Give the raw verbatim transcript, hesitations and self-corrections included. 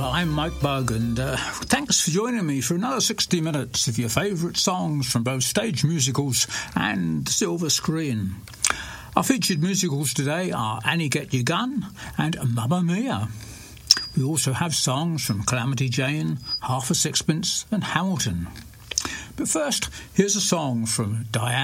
I'm Mike Bug, and uh, thanks for joining me for another sixty minutes of your favourite songs from both stage musicals and the silver screen. Our featured musicals today are Annie Get Your Gun and Mamma Mia. We also have songs from Calamity Jane, Half a Sixpence and Hamilton. But first, here's a song from Diane